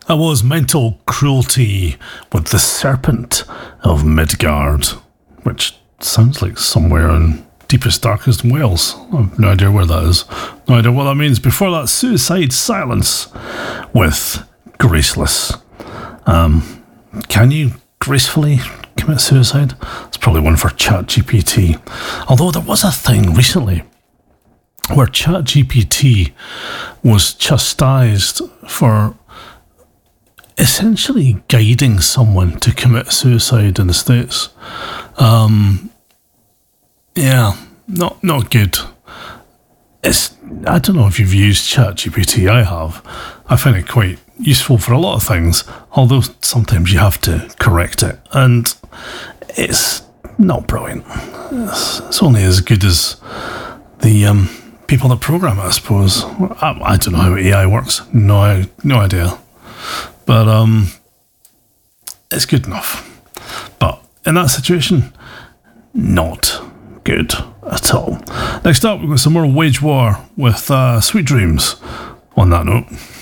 That was Mental Cruelty with The Serpent of Midgard, which sounds like somewhere in deepest, darkest Wales. I've no idea where that is. No idea what that means. Before that, Suicide Silence with Graceless. Can you gracefully commit suicide? It's probably one for ChatGPT. Although there was a thing recently where ChatGPT was chastised for essentially guiding someone to commit suicide in the States. Yeah, not good. I don't know if you've used ChatGPT. I have. I find it quite useful for a lot of things, although sometimes you have to correct it, and it's not brilliant. It's only as good as the people that program it, I suppose. I don't know how AI works. No idea. But it's good enough. But in that situation, not good at all. Next up, we've got some more Wage War with Sweet Dreams on that note.